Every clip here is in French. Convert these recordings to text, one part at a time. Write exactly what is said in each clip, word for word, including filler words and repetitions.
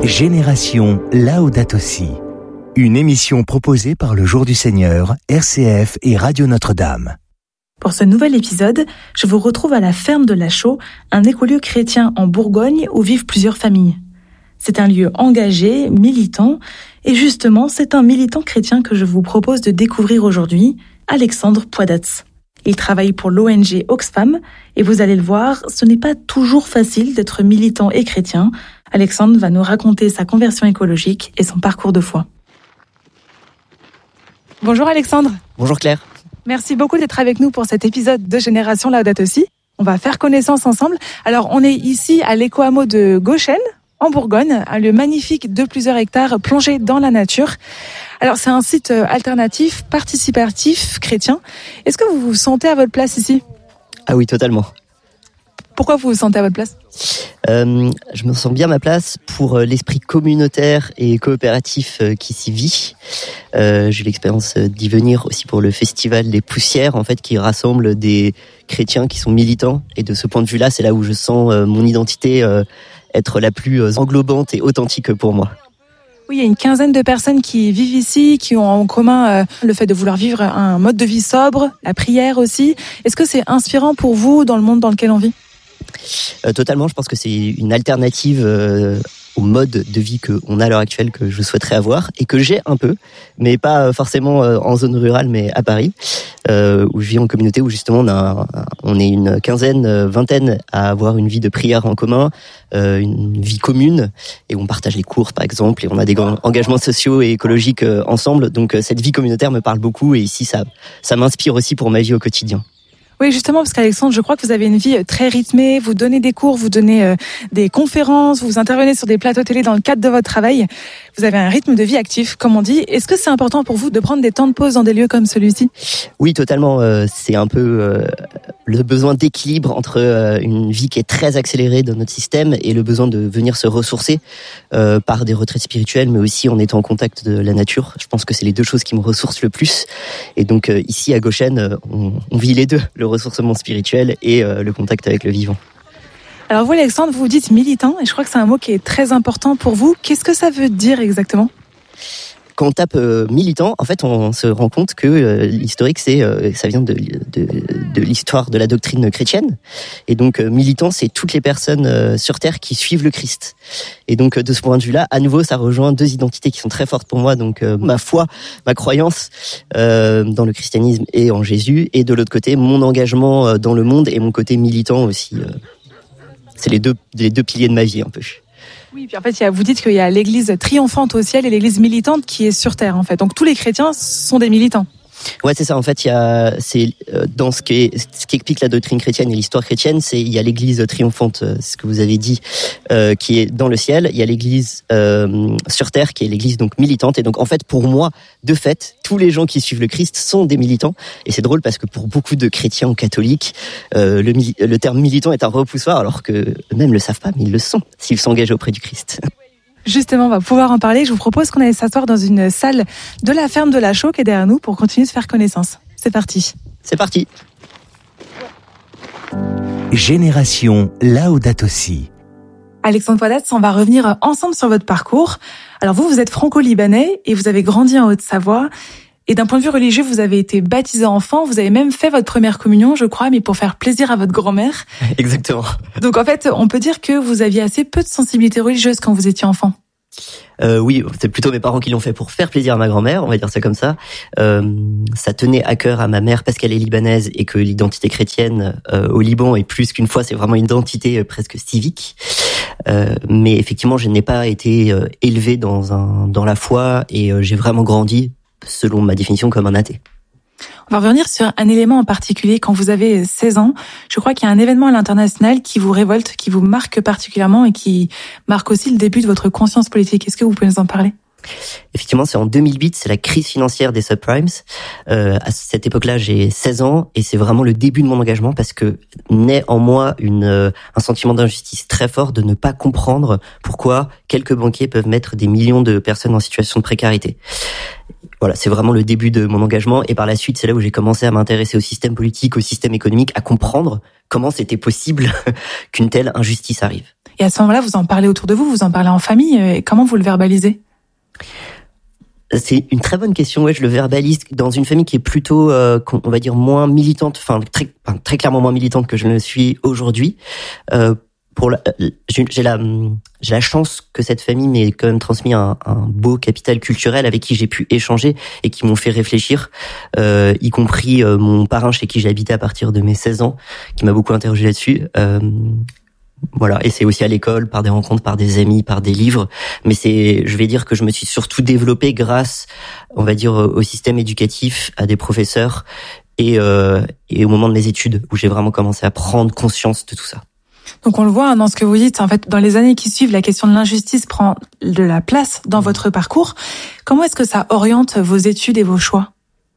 Génération Laudato Si, une émission proposée par le Jour du Seigneur, R C F et Radio Notre-Dame. Pour ce nouvel épisode, je vous retrouve à la ferme de La Chaux, un écolieu chrétien en Bourgogne où vivent plusieurs familles. C'est un lieu engagé, militant, et justement, c'est un militant chrétien que je vous propose de découvrir aujourd'hui, Alexandre Poidatz. Il travaille pour l'O N G Oxfam, et vous allez le voir, ce n'est pas toujours facile d'être militant et chrétien. Alexandre va nous raconter sa conversion écologique et son parcours de foi. Bonjour Alexandre. Bonjour Claire. Merci beaucoup d'être avec nous pour cet épisode de Génération Laudato Si. On va faire connaissance ensemble. Alors, on est ici à l'éco-hameau de Gauchen, en Bourgogne, un lieu magnifique de plusieurs hectares plongé dans la nature. Alors, c'est un site alternatif, participatif, chrétien. Est-ce que vous vous sentez à votre place ici ? Ah oui, totalement. Pourquoi vous vous sentez à votre place ? euh, Je me sens bien à ma place pour l'esprit communautaire et coopératif qui s'y vit. Euh, j'ai eu l'expérience d'y venir aussi pour le festival des poussières, en fait, qui rassemble des chrétiens qui sont militants. Et de ce point de vue-là, c'est là où je sens mon identité être la plus englobante et authentique pour moi. Oui, il y a une quinzaine de personnes qui vivent ici, qui ont en commun le fait de vouloir vivre un mode de vie sobre, la prière aussi. Est-ce que c'est inspirant pour vous dans le monde dans lequel on vit ? Euh, totalement, je pense que c'est une alternative euh, au mode de vie qu'on a à l'heure actuelle que je souhaiterais avoir et que j'ai un peu, mais pas forcément euh, en zone rurale, mais à Paris, euh, où je vis en communauté, où justement on, a, on est une quinzaine, vingtaine à avoir une vie de prière en commun, euh, une vie commune, et on partage les cours par exemple, et on a des engagements sociaux et écologiques euh, ensemble, donc euh, cette vie communautaire me parle beaucoup, et ici ça, ça m'inspire aussi pour ma vie au quotidien. Oui, justement, parce qu'Alexandre, je crois que vous avez une vie très rythmée, vous donnez des cours, vous donnez euh, des conférences, vous intervenez sur des plateaux télé dans le cadre de votre travail. Vous avez un rythme de vie actif, comme on dit. Est-ce que c'est important pour vous de prendre des temps de pause dans des lieux comme celui-ci ? Oui, totalement. Euh, c'est un peu euh, le besoin d'équilibre entre euh, une vie qui est très accélérée dans notre système et le besoin de venir se ressourcer euh, par des retraites spirituelles, mais aussi en étant en contact de la nature. Je pense que c'est les deux choses qui me ressourcent le plus. Et donc euh, ici à Gauchen, euh, on, on vit les deux, le ressourcement spirituel et euh, le contact avec le vivant. Alors vous, Alexandre, vous vous dites militant, et je crois que c'est un mot qui est très important pour vous. Qu'est-ce que ça veut dire exactement ? Quand on tape euh, militant, en fait, on se rend compte que euh, l'historique, c'est, euh, ça vient de, de, de l'histoire de la doctrine chrétienne. Et donc, euh, militant, c'est toutes les personnes euh, sur Terre qui suivent le Christ. Et donc, euh, de ce point de vue-là, à nouveau, ça rejoint deux identités qui sont très fortes pour moi. Donc, euh, ma foi, ma croyance euh, dans le christianisme et en Jésus. Et de l'autre côté, mon engagement dans le monde et mon côté militant aussi. Euh, c'est les deux, les deux piliers de ma vie, un peu. Oui, puis en fait, il y a, vous dites qu'il y a l'église triomphante au ciel et l'église militante qui est sur terre, en fait. Donc tous les chrétiens sont des militants. Ouais, c'est ça. En fait, il y a, c'est dans ce qui, est, ce qui explique la doctrine chrétienne et l'histoire chrétienne, c'est il y a l'Église triomphante, ce que vous avez dit, euh, qui est dans le ciel. Il y a l'Église euh, sur terre, qui est l'Église donc militante. Et donc, en fait, pour moi, de fait, tous les gens qui suivent le Christ sont des militants. Et c'est drôle parce que pour beaucoup de chrétiens ou catholiques, euh, le, le terme militant est un repoussoir, alors que eux-mêmes le savent pas, mais ils le sont s'ils s'engagent auprès du Christ. Justement, on va pouvoir en parler. Je vous propose qu'on aille s'asseoir dans une salle de la ferme de La Chaux qui est derrière nous pour continuer de faire connaissance. C'est parti. C'est parti. Génération Laudato Si. Alexandre Poidatz, on va revenir ensemble sur votre parcours. Alors vous, vous êtes franco-libanais et vous avez grandi en Haute-Savoie. Et d'un point de vue religieux, vous avez été baptisé enfant, vous avez même fait votre première communion, je crois, mais pour faire plaisir à votre grand-mère. Exactement. Donc en fait, on peut dire que vous aviez assez peu de sensibilité religieuse quand vous étiez enfant. Euh, oui, c'est plutôt mes parents qui l'ont fait pour faire plaisir à ma grand-mère, on va dire ça comme ça. Euh, ça tenait à cœur à ma mère parce qu'elle est libanaise et que l'identité chrétienne euh, au Liban est plus qu'une fois, c'est vraiment une identité euh, presque civique. Euh, mais effectivement, je n'ai pas été euh, élevé dans un dans la foi et euh, j'ai vraiment grandi selon ma définition comme un athée. On va revenir sur un élément en particulier. Quand vous avez seize ans, je crois qu'il y a un événement à l'international qui vous révolte, qui vous marque particulièrement et qui marque aussi le début de votre conscience politique. Est-ce que vous pouvez nous en parler ? Effectivement, c'est en deux mille huit, c'est la crise financière des subprimes. Euh, à cette époque-là, j'ai seize ans et c'est vraiment le début de mon engagement parce que naît en moi une, euh, un sentiment d'injustice très fort de ne pas comprendre pourquoi quelques banquiers peuvent mettre des millions de personnes en situation de précarité. Voilà, c'est vraiment le début de mon engagement et par la suite, c'est là où j'ai commencé à m'intéresser au système politique, au système économique, à comprendre comment c'était possible qu'une telle injustice arrive. Et à ce moment-là, vous en parlez autour de vous, vous en parlez en famille. Et comment vous le verbalisez ? C'est une très bonne question. Ouais, je le verbalise dans une famille qui est plutôt, euh, on va dire, moins militante, enfin très, enfin, très clairement moins militante que je ne le suis aujourd'hui. Euh, pour la, j'ai, j'ai la, j'ai la chance que cette famille m'ait quand même transmis un, un beau capital culturel avec qui j'ai pu échanger et qui m'ont fait réfléchir, euh, y compris euh, mon parrain chez qui j'ai habité à partir de mes seize ans, qui m'a beaucoup interrogé là-dessus. Euh, Voilà, et c'est aussi à l'école, par des rencontres, par des amis, par des livres. Mais c'est, je vais dire que je me suis surtout développé grâce, on va dire, au système éducatif, à des professeurs et, euh, et au moment de mes études où j'ai vraiment commencé à prendre conscience de tout ça. Donc on le voit hein, dans ce que vous dites, en fait, dans les années qui suivent, la question de l'injustice prend de la place dans votre parcours. Comment est-ce que ça oriente vos études et vos choix ?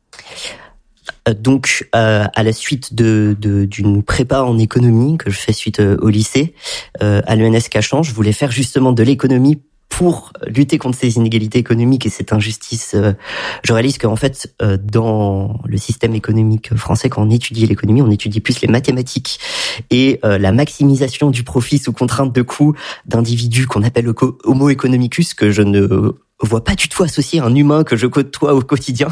Donc, euh, à la suite de, de d'une prépa en économie que je fais suite euh, au lycée, euh, à l'E N S Cachan, je voulais faire justement de l'économie pour lutter contre ces inégalités économiques et cette injustice. Euh, je réalise qu'en fait, euh, dans le système économique français, quand on étudie l'économie, on étudie plus les mathématiques et euh, la maximisation du profit sous contrainte de coût d'individus qu'on appelle le homo economicus, que je ne vois pas du tout associé à un humain que je côtoie au quotidien.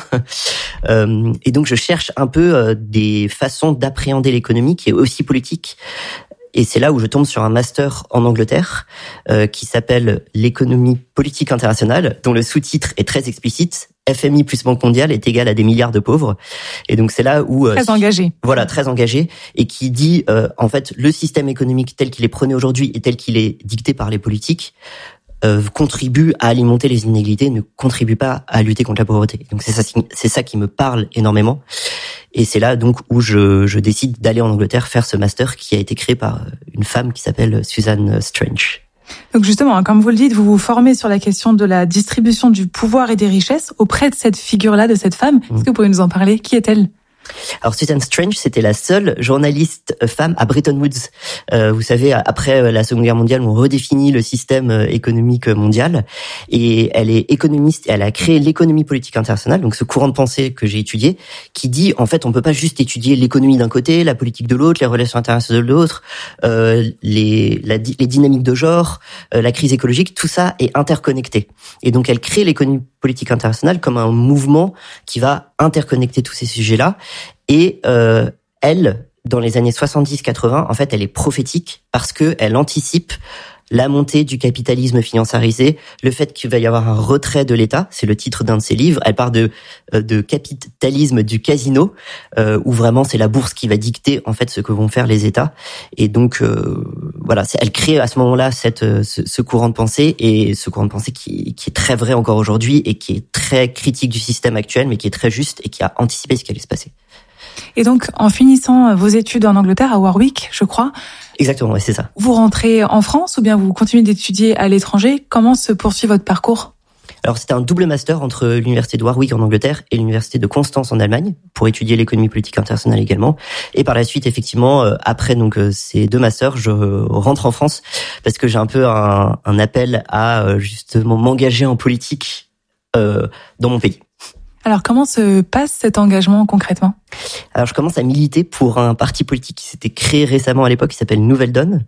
Euh, et donc, je cherche un peu euh, des façons d'appréhender l'économie qui est aussi politique. Et c'est là où je tombe sur un master en Angleterre euh, qui s'appelle l'économie politique internationale, dont le sous-titre est très explicite. F M I plus Banque mondiale est égal à des milliards de pauvres. Et donc c'est là où... Euh, très engagé. Voilà, très engagé. Et qui dit, euh, en fait, le système économique tel qu'il est prôné aujourd'hui et tel qu'il est dicté par les politiques euh, contribue à alimenter les inégalités, ne contribue pas à lutter contre la pauvreté. Donc c'est ça, c'est ça qui me parle énormément. Et c'est là donc où je, je décide d'aller en Angleterre faire ce master qui a été créé par une femme qui s'appelle Susan Strange. Donc justement, comme vous le dites, vous vous formez sur la question de la distribution du pouvoir et des richesses auprès de cette figure-là, de cette femme. Est-ce que vous pouvez nous en parler ? Qui est-elle ? Alors Susan Strange, c'était la seule journaliste femme à Bretton Woods. Euh, vous savez, après la Seconde Guerre mondiale, on redéfinit le système économique mondial. Et elle est économiste et elle a créé l'économie politique internationale, donc ce courant de pensée que j'ai étudié, qui dit en fait on peut pas juste étudier l'économie d'un côté, la politique de l'autre, les relations internationales de l'autre, euh, les, la, les dynamiques de genre, euh, la crise écologique, tout ça est interconnecté. Et donc elle crée l'économie politique internationale comme un mouvement qui va interconnecter tous ces sujets-là. Et euh, elle, dans les années soixante-dix quatre-vingts, en fait, elle est prophétique parce que elle anticipe la montée du capitalisme financiarisé, le fait qu'il va y avoir un retrait de l'État, c'est le titre d'un de ses livres. Elle parle de de capitalisme du casino, euh, où vraiment c'est la bourse qui va dicter en fait ce que vont faire les États. Et donc euh, voilà, c'est, elle crée à ce moment-là cette ce, ce courant de pensée et ce courant de pensée qui qui est très vrai encore aujourd'hui et qui est très critique du système actuel, mais qui est très juste et qui a anticipé ce qui allait se passer. Et donc, en finissant vos études en Angleterre, à Warwick, je crois. Exactement, ouais, c'est ça. Vous rentrez en France ou bien vous continuez d'étudier à l'étranger ? Comment se poursuit votre parcours ? Alors, c'était un double master entre l'université de Warwick en Angleterre et l'université de Constance en Allemagne pour étudier l'économie politique internationale également. Et par la suite, effectivement, après donc ces deux masters, je rentre en France parce que j'ai un peu un, un appel à justement m'engager en politique euh, dans mon pays. Alors, comment se passe cet engagement concrètement ? Alors, je commence à militer pour un parti politique qui s'était créé récemment à l'époque, qui s'appelle Nouvelle Donne,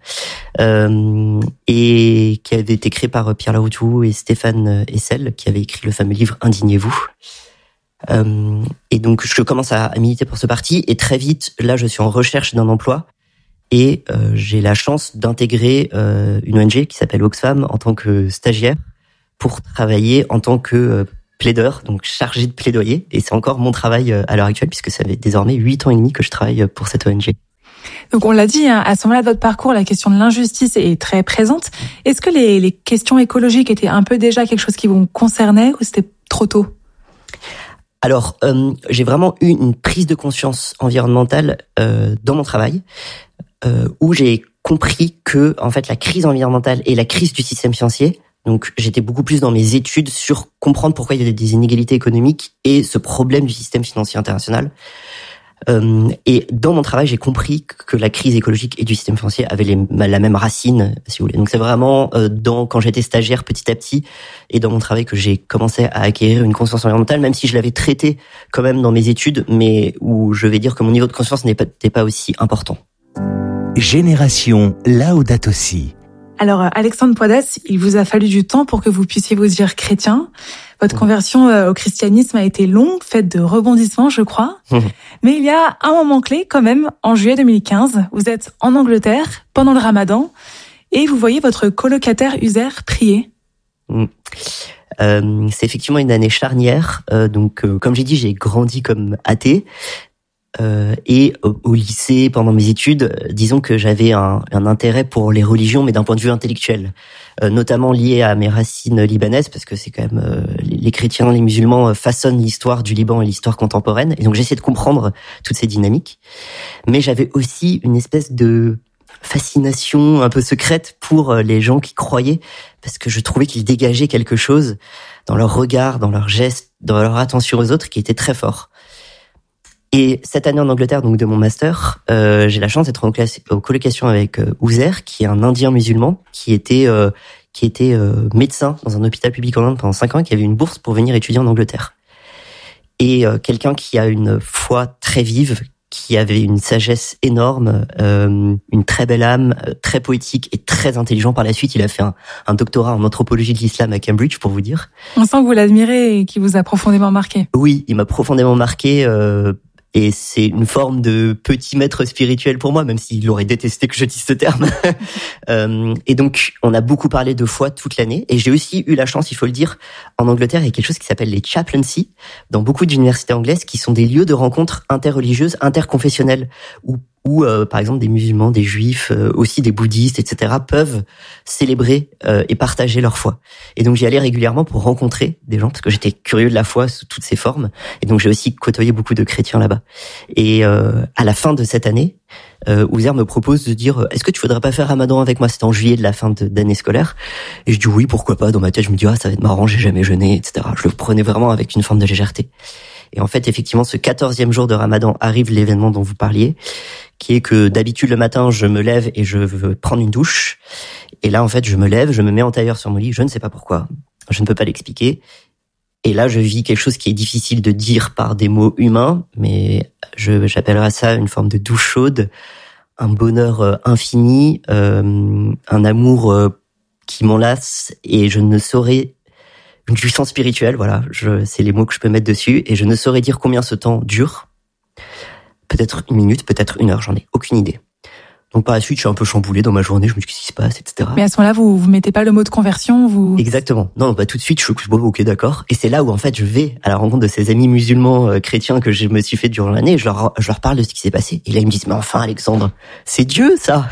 euh, et qui avait été créé par Pierre Laroutoux et Stéphane Hessel, qui avait écrit le fameux livre « Indignez-vous ». Euh, et donc, je commence à, à militer pour ce parti, et très vite, là, je suis en recherche d'un emploi, et euh, j'ai la chance d'intégrer euh, une O N G qui s'appelle Oxfam en tant que stagiaire, pour travailler en tant que euh, plaideur, donc chargé de plaidoyer. Et c'est encore mon travail à l'heure actuelle, puisque ça fait désormais huit ans et demi que je travaille pour cette O N G. Donc on l'a dit, hein, à ce moment-là de votre parcours, la question de l'injustice est très présente. Est-ce que les, les questions écologiques étaient un peu déjà quelque chose qui vous concernait ou c'était trop tôt ? Alors, euh, j'ai vraiment eu une prise de conscience environnementale euh, dans mon travail, euh, où j'ai compris que en fait la crise environnementale et la crise du système financier. Donc, j'étais beaucoup plus dans mes études sur comprendre pourquoi il y a des inégalités économiques et ce problème du système financier international. Euh, et dans mon travail, j'ai compris que la crise écologique et du système financier avaient les, la même racine, si vous voulez. Donc, c'est vraiment euh, dans quand j'étais stagiaire petit à petit et dans mon travail que j'ai commencé à acquérir une conscience environnementale, même si je l'avais traité quand même dans mes études, mais où je vais dire que mon niveau de conscience n'était pas, n'était pas aussi important. Génération Laudato Si. Alors, Alexandre Poidas, il vous a fallu du temps pour que vous puissiez vous dire chrétien. Votre conversion au christianisme a été longue, faite de rebondissements, je crois. Mmh. Mais il y a un moment clé quand même, en juillet deux mille quinze. Vous êtes en Angleterre, pendant le ramadan, et vous voyez votre colocataire Uzer prier. Mmh. Euh, c'est effectivement une année charnière. Euh, donc, euh, comme j'ai dit, j'ai grandi comme athée. Euh, et au, au lycée, pendant mes études, euh, disons que j'avais un, un intérêt pour les religions, mais d'un point de vue intellectuel, euh, notamment lié à mes racines libanaises, parce que c'est quand même euh, les, les chrétiens, les musulmans façonnent l'histoire du Liban et l'histoire contemporaine, et donc j'essayais de comprendre toutes ces dynamiques. Mais j'avais aussi une espèce de fascination un peu secrète pour les gens qui croyaient, parce que je trouvais qu'ils dégageaient quelque chose dans leur regard, dans leurs gestes, dans leur attention aux autres, qui était très fort. Et cette année en Angleterre, donc de mon master, euh, j'ai la chance d'être en, classe, en colocation avec euh, Uzer, qui est un Indien musulman, qui était euh, qui était euh, médecin dans un hôpital public en Inde pendant cinq ans, et qui avait une bourse pour venir étudier en Angleterre. Et euh, quelqu'un qui a une foi très vive, qui avait une sagesse énorme, euh, une très belle âme, euh, très poétique et très intelligent. Par la suite, il a fait un, un doctorat en anthropologie de l'islam à Cambridge, pour vous dire. On sent que vous l'admirez et qu'il vous a profondément marqué. Oui, il m'a profondément marqué. Euh, Et c'est une forme de petit maître spirituel pour moi, même s'il aurait détesté que je dise ce terme. euh, et donc, on a beaucoup parlé de foi toute l'année. Et j'ai aussi eu la chance, il faut le dire, en Angleterre, il y a quelque chose qui s'appelle les chaplaincy, dans beaucoup d'universités anglaises, qui sont des lieux de rencontres interreligieuses, interconfessionnelles, où où euh, par exemple des musulmans, des juifs, euh, aussi des bouddhistes, et cetera peuvent célébrer euh, et partager leur foi. Et donc j'y allais régulièrement pour rencontrer des gens, parce que j'étais curieux de la foi sous toutes ses formes. Et donc j'ai aussi côtoyé beaucoup de chrétiens là-bas. Et euh, à la fin de cette année, euh, Uzer me propose de dire « Est-ce que tu voudrais pas faire Ramadan avec moi ?» C'était en juillet de la fin de, d'année scolaire. Et je dis « Oui, pourquoi pas ?» Dans ma tête, je me dis « Ah, ça va être marrant, j'ai jamais jeûné, et cetera » Je le prenais vraiment avec une forme de légèreté. Et en fait, effectivement, ce quatorzième jour de Ramadan arrive l'événement dont vous parliez, qui est que d'habitude le matin, je me lève et je veux prendre une douche. Et là, en fait, je me lève, je me mets en tailleur sur mon lit, je ne sais pas pourquoi, je ne peux pas l'expliquer. Et là, je vis quelque chose qui est difficile de dire par des mots humains, mais je, j'appellerais ça une forme de douche chaude, un bonheur infini, euh, un amour qui m'enlace, et je ne saurais... Une puissance spirituelle, voilà, je, c'est les mots que je peux mettre dessus, et je ne saurais dire combien ce temps dure. Peut-être une minute, peut-être une heure, j'en ai aucune idée. Donc par la suite, je suis un peu chamboulé dans ma journée, je me dis qu'est-ce qui se passe, et cetera. Mais à ce moment-là, vous vous mettez pas le mot de conversion, vous... Exactement. Non, non, pas tout de suite, je suis bon, ok, d'accord. Et c'est là où en fait je vais à la rencontre de ces amis musulmans euh, chrétiens que je me suis fait durant l'année, et je leur, je leur parle de ce qui s'est passé. Et là ils me disent, mais enfin Alexandre, c'est Dieu ça.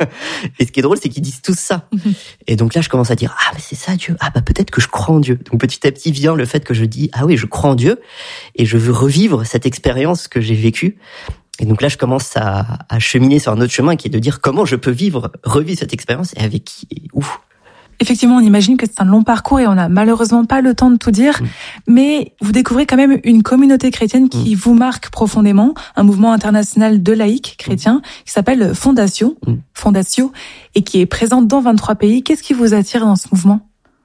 Et ce qui est drôle, c'est qu'ils disent tous ça. Et donc là je commence à dire, ah mais c'est ça Dieu, ah bah peut-être que je crois en Dieu. Donc petit à petit vient le fait que je dis, ah oui, je crois en Dieu, et je veux revivre cette expérience que j'ai vécue. Et donc là, je commence à, à cheminer sur un autre chemin qui est de dire comment je peux vivre, revivre cette expérience et avec qui et où. Effectivement, on imagine que c'est un long parcours et on n'a malheureusement pas le temps de tout dire, mmh. mais vous découvrez quand même une communauté chrétienne qui mmh. vous marque profondément, un mouvement international de laïcs chrétiens mmh. qui s'appelle Fondatio, mmh. Fondatio, et qui est présent dans vingt-trois pays. Qu'est-ce qui vous attire dans ce mouvement ?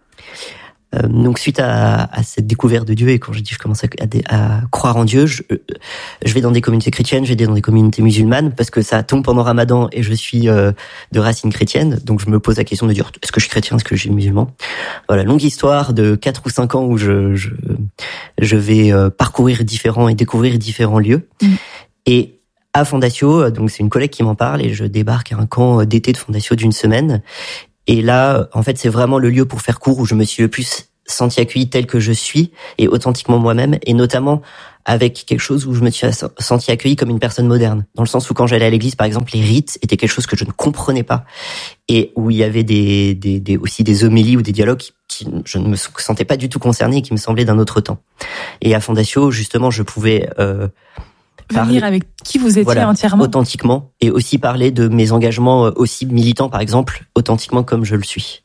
Euh, donc suite à, à cette découverte de Dieu, et quand je dis je commence à, à, à croire en Dieu, je, je vais dans des communautés chrétiennes, je vais dans des communautés musulmanes, parce que ça tombe pendant Ramadan et je suis euh, de racine chrétienne, donc je me pose la question de dire est-ce que je suis chrétien, est-ce que je suis musulman. Voilà, longue histoire de quatre ou cinq ans où je je, je vais euh, parcourir différents et découvrir différents lieux. Mmh. Et à Fondatio, donc c'est une collègue qui m'en parle, et je débarque à un camp d'été de Fondatio d'une semaine. Et là, en fait, c'est vraiment le lieu pour faire court où je me suis le plus senti accueilli tel que je suis et authentiquement moi-même, et notamment avec quelque chose où je me suis senti accueilli comme une personne moderne, dans le sens où quand j'allais à l'église, par exemple, les rites étaient quelque chose que je ne comprenais pas, et où il y avait des, des, des aussi des homélies ou des dialogues qui, qui je ne me sentais pas du tout concerné et qui me semblaient d'un autre temps. Et à Fondatio, justement, je pouvais euh, venir parler, avec qui vous étiez voilà, entièrement, authentiquement, et aussi parler de mes engagements aussi militants, par exemple, authentiquement comme je le suis.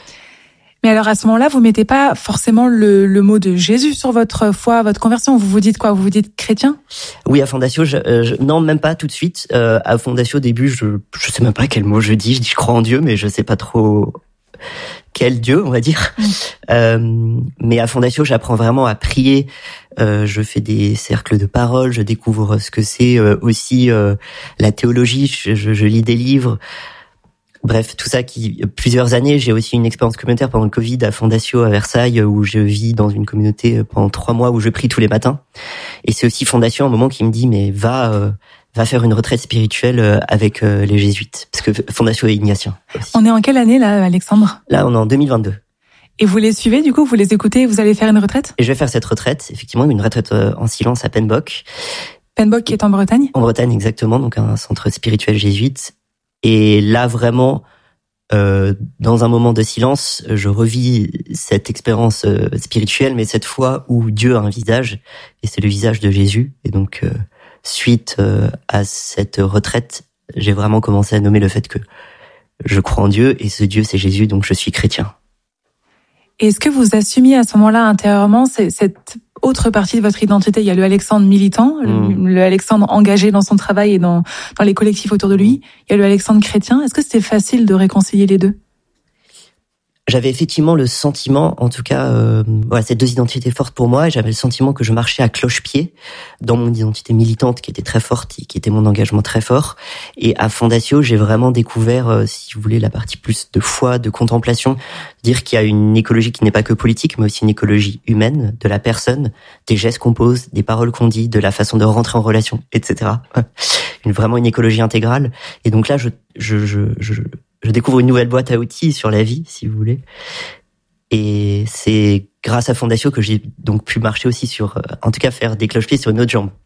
Mais alors à ce moment-là, vous mettez pas forcément le, le mot de Jésus sur votre foi, votre conversion. Vous vous dites quoi ? Vous vous dites chrétien ? Oui, à Fondatio, je, je, non, même pas tout de suite. Euh, à Fondatio, au début, je je sais même pas quel mot je dis. Je dis je crois en Dieu, mais je sais pas trop quel Dieu, on va dire. Mmh. Euh, mais à Fondatio, j'apprends vraiment à prier. Euh, je fais des cercles de parole. Je découvre ce que c'est euh, aussi euh, la théologie. Je, je, je lis des livres. Bref, tout ça qui plusieurs années. J'ai aussi une expérience communautaire pendant le Covid à Fondatio à Versailles, où je vis dans une communauté pendant trois mois où je prie tous les matins. Et c'est aussi Fondatio un moment qui me dit mais va euh, va faire une retraite spirituelle avec euh, les jésuites, parce que Fondatio est ignatien. Aussi. On est en quelle année là, Alexandre? Là, on est en deux mille vingt-deux. Et vous les suivez du coup, vous les écoutez, vous allez faire une retraite? Et je vais faire cette retraite, effectivement, une retraite en silence à Penbock. Penbock qui est en Bretagne? En Bretagne, exactement, donc un centre spirituel jésuite. Et là, vraiment, euh, dans un moment de silence, je revis cette expérience euh, spirituelle, mais cette fois où Dieu a un visage, et c'est le visage de Jésus. Et donc, euh, suite euh, à cette retraite, j'ai vraiment commencé à nommer le fait que je crois en Dieu, et ce Dieu, c'est Jésus, donc je suis chrétien. Est-ce que vous assumiez à ce moment-là intérieurement cette autre partie de votre identité? Il y a le Alexandre militant, mmh. le, le Alexandre engagé dans son travail et dans, dans les collectifs autour de lui. Il y a le Alexandre chrétien. Est-ce que c'était facile de réconcilier les deux? J'avais effectivement le sentiment, en tout cas, euh, voilà, ces deux identités fortes pour moi, et j'avais le sentiment que je marchais à cloche-pied dans mon identité militante qui était très forte et qui était mon engagement très fort. Et à Fondatio, j'ai vraiment découvert, euh, si vous voulez, la partie plus de foi, de contemplation, dire qu'il y a une écologie qui n'est pas que politique, mais aussi une écologie humaine, de la personne, des gestes qu'on pose, des paroles qu'on dit, de la façon de rentrer en relation, et cetera. Une, vraiment une écologie intégrale. Et donc là, je, je, je, je Je découvre une nouvelle boîte à outils sur la vie, si vous voulez. Et c'est grâce à Fondatio que j'ai donc pu marcher aussi sur, euh, en tout cas faire des cloche-pieds sur une autre jambe.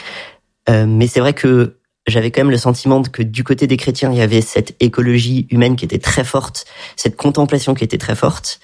Euh, mais c'est vrai que j'avais quand même le sentiment que du côté des chrétiens, il y avait cette écologie humaine qui était très forte, cette contemplation qui était très forte,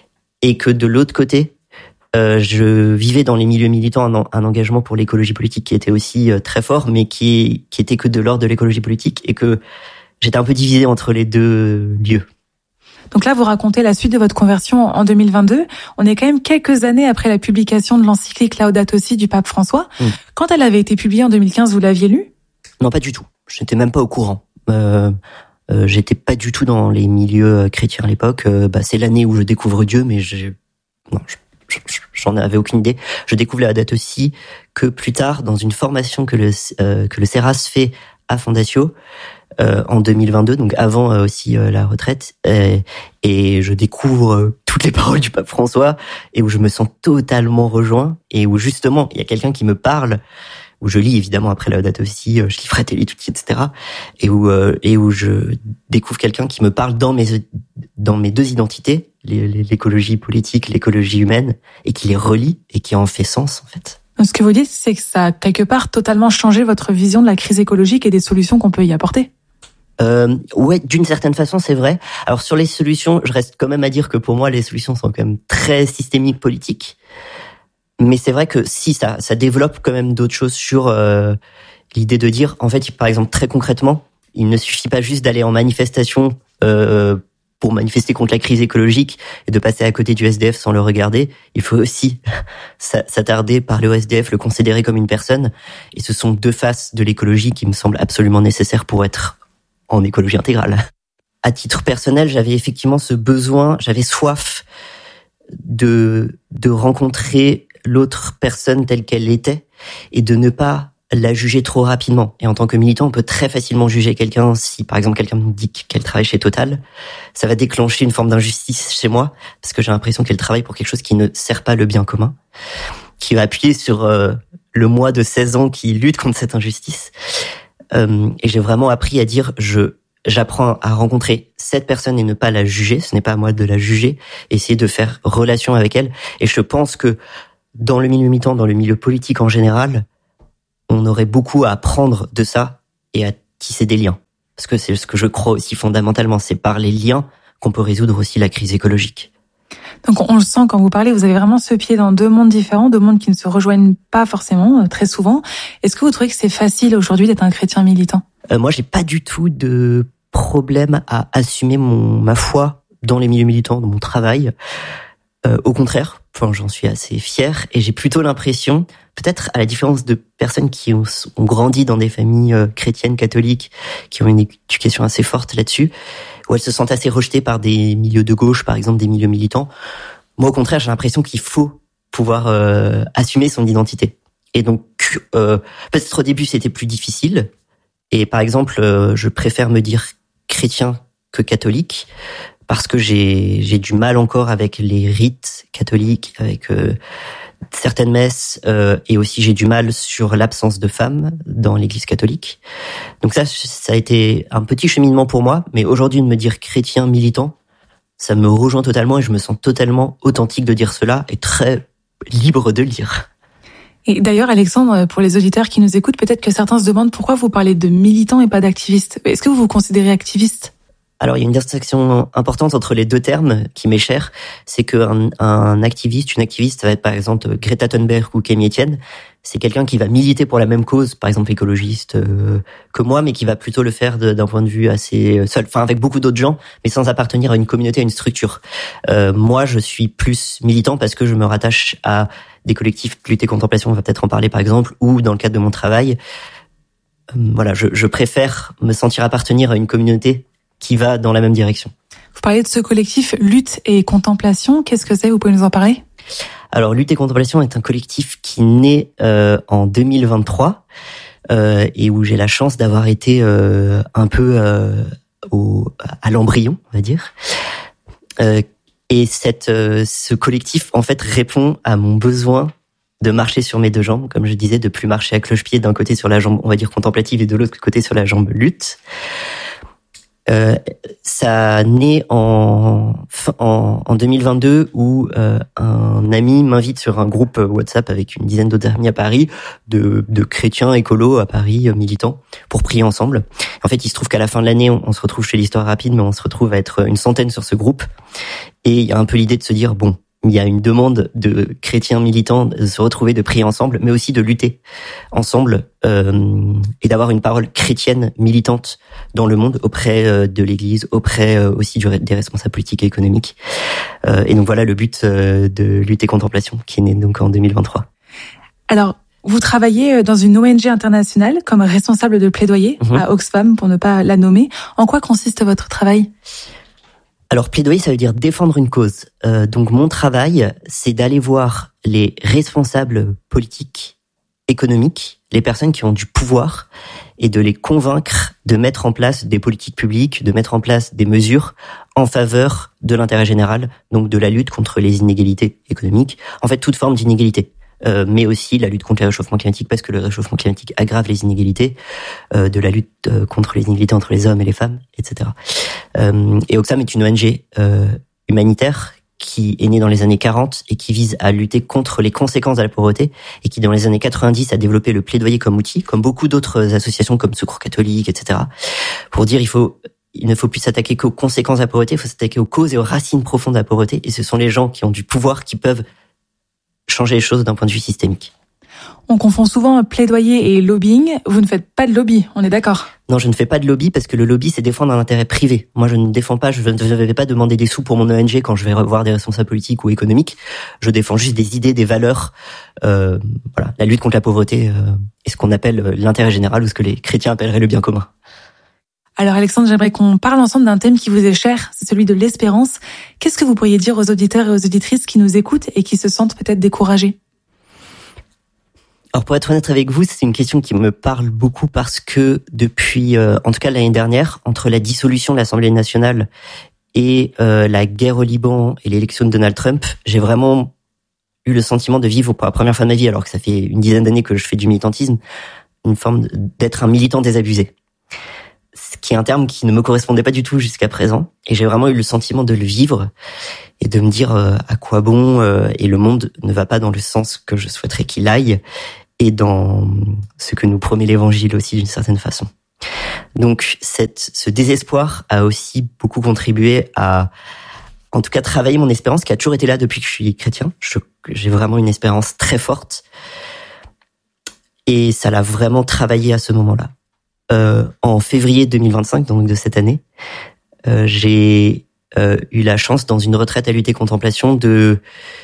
et que de l'autre côté, euh, je vivais dans les milieux militants un, un engagement pour l'écologie politique qui était aussi euh, très fort, mais qui, qui était que de l'ordre de l'écologie politique, et que j'étais un peu divisé entre les deux lieux. Donc là, vous racontez la suite de votre conversion en deux mille vingt-deux. On est quand même quelques années après la publication de l'encyclique Laudato Si du pape François. Mmh. Quand elle avait été publiée en deux mille quinze, vous l'aviez lue? Non, pas du tout. Je n'étais même pas au courant. Euh, euh, j'étais pas du tout dans les milieux chrétiens à l'époque. Euh, bah, c'est l'année où je découvre Dieu, mais je, non, je, je, j'en avais aucune idée. Je découvre Laudato Si que plus tard, dans une formation que le, euh, que le Ceras fait à Fondatio, Euh, en deux mille vingt-deux, donc avant euh, aussi euh, la retraite, euh, et je découvre euh, toutes les paroles du pape François, et où je me sens totalement rejoint, et où justement il y a quelqu'un qui me parle, où je lis évidemment après Laudato Si, euh, je lis Fratelli Tutti, et cetera, et où euh, et où je découvre quelqu'un qui me parle dans mes dans mes deux identités, l'écologie politique, l'écologie humaine, et qui les relie et qui en fait sens en fait. Ce que vous dites, c'est que ça a quelque part totalement changé votre vision de la crise écologique et des solutions qu'on peut y apporter. Euh, ouais, d'une certaine façon, c'est vrai. Alors sur les solutions, je reste quand même à dire que pour moi, les solutions sont quand même très systémiques, politiques. Mais c'est vrai que si ça, ça développe quand même d'autres choses sur euh, l'idée de dire, en fait, par exemple, très concrètement, il ne suffit pas juste d'aller en manifestation euh, pour manifester contre la crise écologique et de passer à côté du S D F sans le regarder. Il faut aussi s'attarder, parler au S D F, le considérer comme une personne. Et ce sont deux faces de l'écologie qui me semblent absolument nécessaires pour être en écologie intégrale. À titre personnel, j'avais effectivement ce besoin, j'avais soif de de rencontrer l'autre personne telle qu'elle était et de ne pas la juger trop rapidement. Et en tant que militant, on peut très facilement juger quelqu'un si, par exemple, quelqu'un me dit qu'elle travaille chez Total. Ça va déclencher une forme d'injustice chez moi parce que j'ai l'impression qu'elle travaille pour quelque chose qui ne sert pas le bien commun, qui va appuyer sur euh, le moi de seize ans qui lutte contre cette injustice. Euh, et j'ai vraiment appris à dire, je, j'apprends à rencontrer cette personne et ne pas la juger. Ce n'est pas à moi de la juger, essayer de faire relation avec elle. Et je pense que dans le milieu militant, dans le milieu politique en général, on aurait beaucoup à apprendre de ça et à tisser des liens. Parce que c'est ce que je crois aussi fondamentalement, c'est par les liens qu'on peut résoudre aussi la crise écologique. Donc on le sent quand vous parlez, vous avez vraiment ce pied dans deux mondes différents, deux mondes qui ne se rejoignent pas forcément, très souvent. Est-ce que vous trouvez que c'est facile aujourd'hui d'être un chrétien militant ? euh, Moi, j'ai pas du tout de problème à assumer mon ma foi dans les milieux militants, dans mon travail. Euh, au contraire, enfin, j'en suis assez fier et j'ai plutôt l'impression, peut-être à la différence de personnes qui ont, ont grandi dans des familles euh, chrétiennes, catholiques, qui ont une éducation assez forte là-dessus, où elles se sentent assez rejetées par des milieux de gauche, par exemple des milieux militants. Moi, au contraire, j'ai l'impression qu'il faut pouvoir euh, assumer son identité. Et donc, euh, peut-être au début, c'était plus difficile. Et par exemple, euh, je préfère me dire chrétien que catholique, parce que j'ai j'ai du mal encore avec les rites catholiques, avec euh, certaines messes, euh, et aussi j'ai du mal sur l'absence de femmes dans l'Église catholique. Donc ça, ça a été un petit cheminement pour moi, mais aujourd'hui de me dire chrétien militant, ça me rejoint totalement et je me sens totalement authentique de dire cela et très libre de le dire. Et d'ailleurs, Alexandre, pour les auditeurs qui nous écoutent, peut-être que certains se demandent pourquoi vous parlez de militant et pas d'activiste. Est-ce que vous vous considérez activiste ? Alors, il y a une distinction importante entre les deux termes qui m'est chère. C'est qu'un un activiste, une activiste, ça va être par exemple Greta Thunberg ou Camille Etienne. C'est quelqu'un qui va militer pour la même cause, par exemple écologiste, euh, que moi, mais qui va plutôt le faire de, d'un point de vue assez seul, enfin avec beaucoup d'autres gens, mais sans appartenir à une communauté, à une structure. Euh, moi, je suis plus militant parce que je me rattache à des collectifs Lutte et Contemplation, on va peut-être en parler par exemple, ou dans le cadre de mon travail. Euh, voilà, je, je préfère me sentir appartenir à une communauté qui va dans la même direction. Vous parlez de ce collectif Lutte et Contemplation. Qu'est-ce que c'est ? Vous pouvez nous en parler ? Alors, Lutte et Contemplation est un collectif qui naît euh, en deux mille vingt-trois euh, et où j'ai la chance d'avoir été euh, un peu euh, au, à l'embryon, on va dire. Euh, et cette, euh, ce collectif, en fait, répond à mon besoin de marcher sur mes deux jambes, comme je disais, de plus marcher à cloche-pied d'un côté sur la jambe, on va dire, contemplative et de l'autre côté sur la jambe lutte. Euh, ça naît en, en, en deux mille vingt-deux où euh, un ami m'invite sur un groupe WhatsApp avec une dizaine d'autres amis à Paris, de, de chrétiens écolos à Paris, euh, militants, pour prier ensemble. En fait, il se trouve qu'à la fin de l'année, on, on se retrouve chez l'Histoire Rapide, mais on se retrouve à être une centaine sur ce groupe. Et il y a un peu l'idée de se dire, bon, il y a une demande de chrétiens militants de se retrouver, de prier ensemble, mais aussi de lutter ensemble euh, et d'avoir une parole chrétienne militante dans le monde auprès euh, de l'Église, auprès euh, aussi du, des responsables politiques et économiques. Euh, et donc voilà le but euh, de Lutte et Contemplation qui est né donc en deux mille vingt-trois. Alors, vous travaillez dans une O N G internationale comme responsable de plaidoyer mmh. à Oxfam, pour ne pas la nommer. En quoi consiste votre travail ? Alors, plaidoyer, ça veut dire défendre une cause. Euh, donc, mon travail, c'est d'aller voir les responsables politiques, économiques, les personnes qui ont du pouvoir, et de les convaincre de mettre en place des politiques publiques, de mettre en place des mesures en faveur de l'intérêt général, donc de la lutte contre les inégalités économiques, en fait, toute forme d'inégalité. Euh, mais aussi la lutte contre le réchauffement climatique, parce que le réchauffement climatique aggrave les inégalités, euh, de la lutte euh, contre les inégalités entre les hommes et les femmes, et cetera. Euh, et Oxfam est une O N G euh, humanitaire qui est née dans les années quarante et qui vise à lutter contre les conséquences de la pauvreté et qui, dans les années quatre-vingt-dix, a développé le plaidoyer comme outil, comme beaucoup d'autres associations comme Secours catholique, et cetera, pour dire il faut il ne faut plus s'attaquer qu'aux conséquences de la pauvreté, il faut s'attaquer aux causes et aux racines profondes de la pauvreté, et ce sont les gens qui ont du pouvoir qui peuvent changer les choses d'un point de vue systémique. On confond souvent plaidoyer et lobbying. Vous ne faites pas de lobby, on est d'accord ? Non, je ne fais pas de lobby parce que le lobby, c'est défendre un intérêt privé. Moi, je ne défends pas, je ne vais pas demander des sous pour mon O N G quand je vais revoir des responsables politiques ou économiques. Je défends juste des idées, des valeurs. Euh, voilà, la lutte contre la pauvreté euh, est ce qu'on appelle l'intérêt général ou ce que les chrétiens appelleraient le bien commun. Alors Alexandre, j'aimerais qu'on parle ensemble d'un thème qui vous est cher, c'est celui de l'espérance. Qu'est-ce que vous pourriez dire aux auditeurs et aux auditrices qui nous écoutent et qui se sentent peut-être découragés ? Alors pour être honnête avec vous, c'est une question qui me parle beaucoup parce que depuis, euh, en tout cas l'année dernière, entre la dissolution de l'Assemblée nationale et euh, la guerre au Liban et l'élection de Donald Trump, j'ai vraiment eu le sentiment de vivre pour la première fois de ma vie, alors que ça fait une dizaine d'années que je fais du militantisme, une forme d'être un militant désabusé. Ce qui est un terme qui ne me correspondait pas du tout jusqu'à présent. Et j'ai vraiment eu le sentiment de le vivre et de me dire euh, à quoi bon, euh, et le monde ne va pas dans le sens que je souhaiterais qu'il aille et dans ce que nous promet l'Évangile aussi d'une certaine façon. Donc cette, ce désespoir a aussi beaucoup contribué à, en tout cas, travailler mon espérance qui a toujours été là depuis que je suis chrétien. Je, j'ai vraiment une espérance très forte et ça l'a vraiment travaillé à ce moment-là. Euh, en février deux mille vingt-cinq, donc de cette année, euh, j'ai euh, eu la chance dans une retraite à Lutte et Contemplation de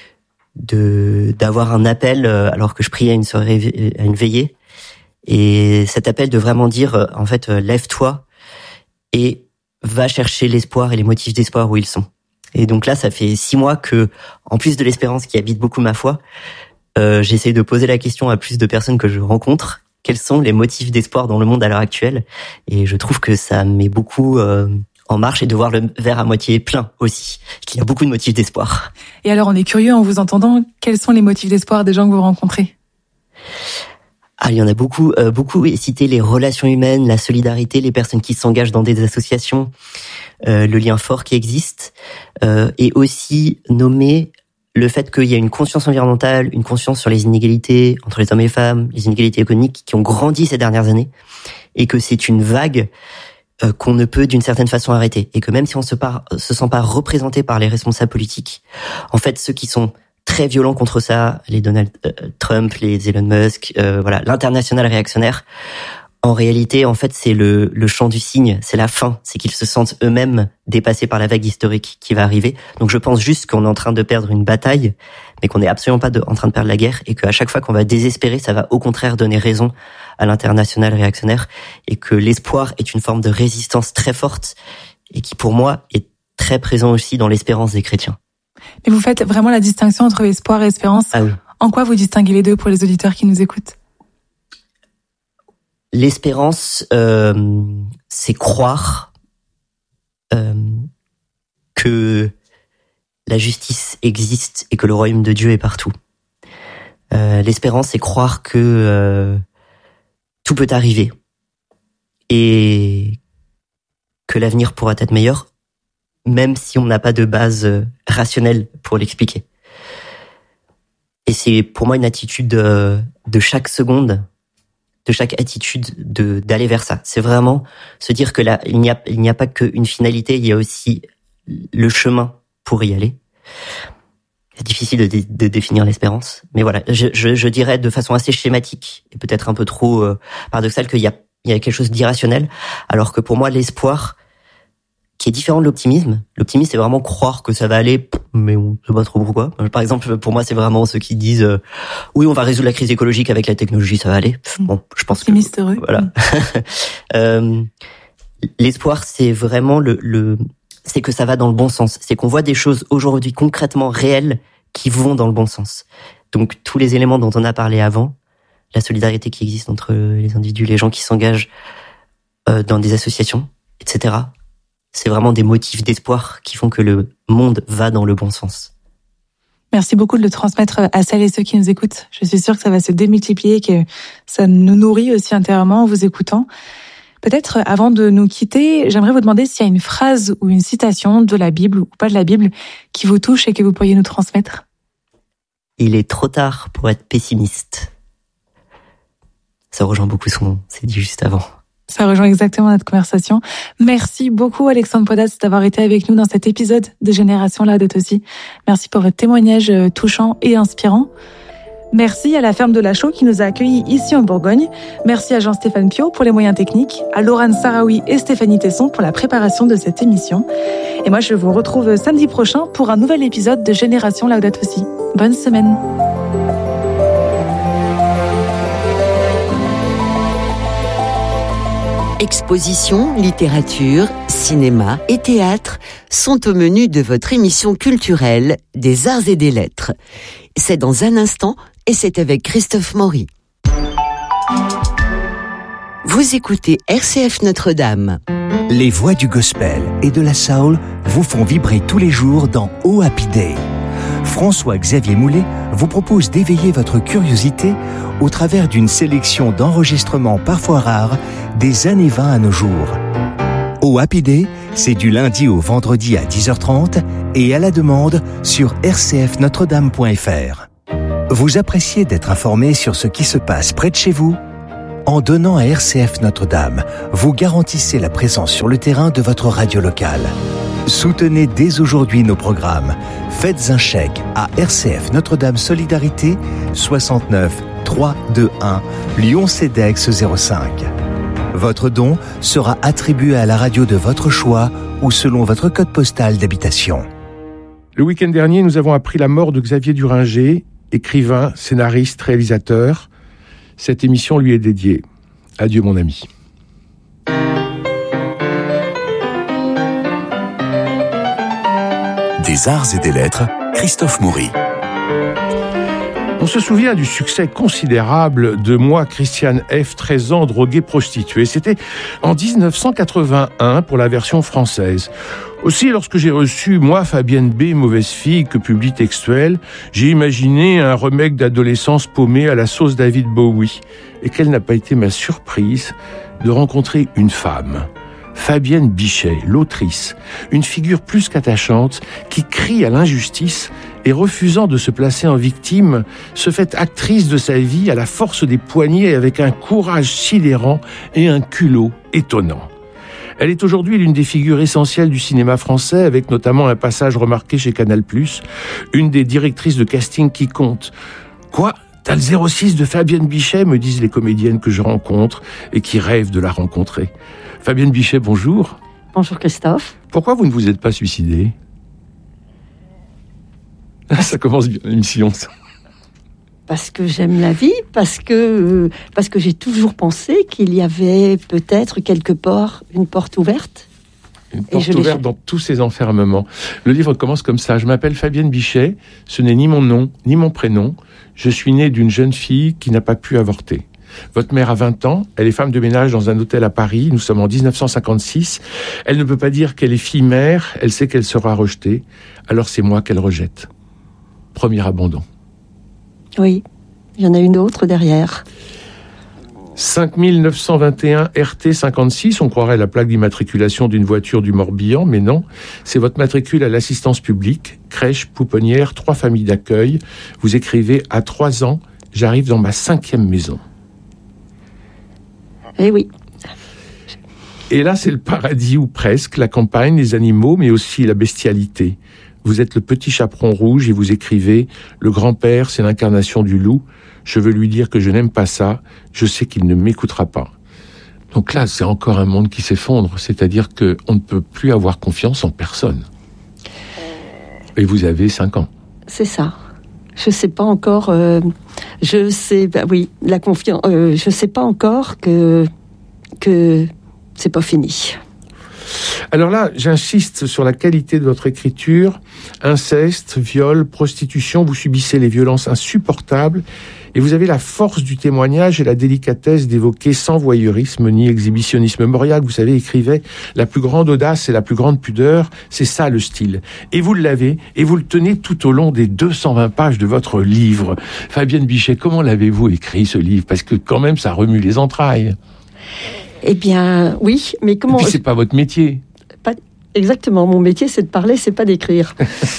de d'avoir un appel euh, alors que je priais à une soirée, à une veillée, et cet appel de vraiment dire euh, en fait euh, lève-toi et va chercher l'espoir et les motifs d'espoir où ils sont. Et donc là, ça fait six mois que, en plus de l'espérance qui habite beaucoup ma foi, euh, j'essaie de poser la question à plus de personnes que je rencontre. Quels sont les motifs d'espoir dans le monde à l'heure actuelle ? Et je trouve que ça met beaucoup euh, en marche et de voir le verre à moitié plein aussi, qu'il y a beaucoup de motifs d'espoir. Et alors, on est curieux en vous entendant, quels sont les motifs d'espoir des gens que vous rencontrez ? Ah, il y en a beaucoup, euh, beaucoup cité les relations humaines, la solidarité, les personnes qui s'engagent dans des associations, euh, le lien fort qui existe, euh, et aussi nommer le fait qu'il y a une conscience environnementale, une conscience sur les inégalités entre les hommes et les femmes, les inégalités économiques qui ont grandi ces dernières années, et que c'est une vague euh, qu'on ne peut d'une certaine façon arrêter, et que même si on se, par, se sent pas représenté par les responsables politiques, en fait, ceux qui sont très violents contre ça, les Donald Trump, les Elon Musk, euh, voilà, l'international réactionnaire. En réalité, en fait, c'est le, le chant du cygne, c'est la fin, c'est qu'ils se sentent eux-mêmes dépassés par la vague historique qui va arriver. Donc je pense juste qu'on est en train de perdre une bataille, mais qu'on n'est absolument pas de, en train de perdre la guerre, et qu'à chaque fois qu'on va désespérer, ça va au contraire donner raison à l'international réactionnaire, et que l'espoir est une forme de résistance très forte, et qui pour moi est très présent aussi dans l'espérance des chrétiens. Mais vous faites vraiment la distinction entre espoir et espérance. Ah oui. En quoi vous distinguez les deux pour les auditeurs qui nous écoutent ? L'espérance, euh, c'est croire euh, que la justice existe et que le royaume de Dieu est partout. Euh, l'espérance, c'est croire que euh, tout peut arriver et que l'avenir pourra être meilleur, même si on n'a pas de base euh, rationnelle pour l'expliquer. Et c'est pour moi une attitude de, de chaque seconde, de chaque attitude de d'aller vers ça. C'est vraiment se dire que là, il n'y a, il n'y a pas qu'une finalité, il y a aussi le chemin pour y aller. C'est difficile de, dé, de définir l'espérance, mais voilà, je, je, je dirais de façon assez schématique et peut-être un peu trop euh, paradoxale qu'il y a, il y a quelque chose d'irrationnel, alors que pour moi l'espoir, qui est différent de l'optimisme. L'optimisme, c'est vraiment croire que ça va aller, mais on ne sait pas trop pourquoi. Par exemple, pour moi, c'est vraiment ceux qui disent euh, oui, on va résoudre la crise écologique avec la technologie, ça va aller. Bon, je pense que mystérieux. Voilà. euh, l'espoir, c'est vraiment le, le, c'est que ça va dans le bon sens. C'est qu'on voit des choses aujourd'hui concrètement réelles qui vont dans le bon sens. Donc tous les éléments dont on a parlé avant, la solidarité qui existe entre les individus, les gens qui s'engagent euh, dans des associations, et cetera. C'est vraiment des motifs d'espoir qui font que le monde va dans le bon sens. Merci beaucoup de le transmettre à celles et ceux qui nous écoutent. Je suis sûre que ça va se démultiplier, que ça nous nourrit aussi intérieurement en vous écoutant. Peut-être, avant de nous quitter, j'aimerais vous demander s'il y a une phrase ou une citation de la Bible ou pas de la Bible qui vous touche et que vous pourriez nous transmettre. Il est trop tard pour être pessimiste. Ça rejoint beaucoup ce qu'on s'est dit juste avant. Ça rejoint exactement notre conversation. Merci beaucoup Alexandre Podatz d'avoir été avec nous dans cet épisode de Génération Laudato Si. Merci pour votre témoignage touchant et inspirant. Merci à la ferme de la Chaux qui nous a accueillis ici en Bourgogne. Merci à Jean-Stéphane Pio pour les moyens techniques, à Laurane Saraoui et Stéphanie Tesson pour la préparation de cette émission. Et moi, je vous retrouve samedi prochain pour un nouvel épisode de Génération Laudato Si. Bonne semaine. Expositions, littérature, cinéma et théâtre sont au menu de votre émission culturelle des Arts et des Lettres. C'est dans un instant et c'est avec Christophe Maury. Vous écoutez R C F Notre-Dame. Les voix du gospel et de la soul vous font vibrer tous les jours dans Oh Happy Day. François-Xavier Moulet vous propose d'éveiller votre curiosité au travers d'une sélection d'enregistrements parfois rares des années vingt à nos jours. Oh Happy Day, c'est du lundi au vendredi à dix heures trente et à la demande sur r c f notre dame point f r. Vous appréciez d'être informé sur ce qui se passe près de chez vous ? En donnant à R C F Notre-Dame, vous garantissez la présence sur le terrain de votre radio locale. Soutenez dès aujourd'hui nos programmes. Faites un chèque à R C F Notre-Dame Solidarité soixante-neuf trois cent vingt-et-un Lyon-Cedex zéro cinq. Votre don sera attribué à la radio de votre choix ou selon votre code postal d'habitation. Le week-end dernier, nous avons appris la mort de Xavier Duringer, écrivain, scénariste, réalisateur. Cette émission lui est dédiée. Adieu mon ami. Des Arts et des Lettres, Christophe Maury. On se souvient du succès considérable de Moi, Christiane F., treize ans, droguée prostituée. C'était en dix-neuf cent quatre-vingt-un pour la version française. Aussi, lorsque j'ai reçu Moi, Fabienne B., mauvaise fille, que publie Textuel, j'ai imaginé un remake d'adolescence paumée à la sauce David Bowie. Et quelle n'a pas été ma surprise de rencontrer une femme, Fabienne Bichet, l'autrice, une figure plus qu'attachante, qui crie à l'injustice et refusant de se placer en victime, se fait actrice de sa vie à la force des poignets avec un courage sidérant et un culot étonnant. Elle est aujourd'hui l'une des figures essentielles du cinéma français, avec notamment un passage remarqué chez Canal plus, une des directrices de casting qui compte. Quoi ? T'as le zéro six de Fabienne Bichet, me disent les comédiennes que je rencontre et qui rêvent de la rencontrer. Fabienne Bichet, bonjour. Bonjour Christophe. Pourquoi vous ne vous êtes pas suicidée ? Ça commence bien l'émission. Parce que j'aime la vie, parce que, euh, parce que j'ai toujours pensé qu'il y avait peut-être quelque part une porte ouverte. Une porte ouverte dans tous ces enfermements. Le livre commence comme ça. Je m'appelle Fabienne Bichet, ce n'est ni mon nom, ni mon prénom. Je suis née d'une jeune fille qui n'a pas pu avorter. Votre mère a vingt ans, elle est femme de ménage dans un hôtel à Paris, nous sommes en dix-neuf cent cinquante-six. Elle ne peut pas dire qu'elle est fille-mère, elle sait qu'elle sera rejetée, alors c'est moi qu'elle rejette. Premier abandon. Oui, il y en a une autre derrière. cinq mille neuf cent vingt et un R T cinquante-six, on croirait la plaque d'immatriculation d'une voiture du Morbihan, mais non, c'est votre matricule à l'assistance publique, crèche, pouponnière, trois familles d'accueil. Vous écrivez « À trois ans, j'arrive dans ma cinquième maison ». Eh oui. Et là, c'est le paradis ou presque, la campagne, les animaux, mais aussi la bestialité. Vous êtes le petit chaperon rouge et vous écrivez « Le grand-père, c'est l'incarnation du loup. Je veux lui dire que je n'aime pas ça. Je sais qu'il ne m'écoutera pas. » Donc là, c'est encore un monde qui s'effondre. C'est-à-dire qu'on ne peut plus avoir confiance en personne. Et vous avez cinq ans. C'est ça. Je sais pas encore... Euh, je sais... Bah oui, la confiance... Euh, je sais pas encore que... que c'est pas fini. Alors là, j'insiste sur la qualité de votre écriture. Inceste, viol, prostitution, vous subissez les violences insupportables et vous avez la force du témoignage et la délicatesse d'évoquer sans voyeurisme ni exhibitionnisme. Mauriac, vous savez, écrivait « La plus grande audace et la plus grande pudeur, c'est ça le style ». Et vous l'avez, et vous le tenez tout au long des deux cent vingt pages de votre livre. Fabienne Bichet, comment l'avez-vous écrit, ce livre ? Parce que quand même, ça remue les entrailles. Eh bien, oui, mais comment... Et puis, c'est pas votre métier. Pas... Exactement, mon métier, c'est de parler, c'est pas d'écrire.